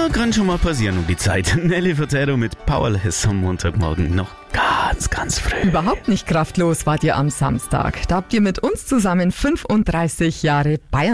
Ja, kann schon mal passieren um die Zeit. Nelly Furtado mit Powerless am Montagmorgen noch ganz früh. Überhaupt nicht kraftlos wart ihr am Samstag. Da habt ihr mit uns zusammen 35 Jahre Bayern